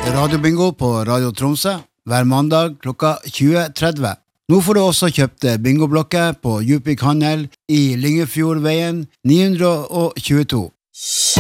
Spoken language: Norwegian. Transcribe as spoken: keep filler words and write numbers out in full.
Radiobingo på Radio Tromsø hver mandag klokka tjue tretti. Nå får du også kjøpt bingoblokker på Djupvik Handel i Lyngefjordveien ni hundre tjueto.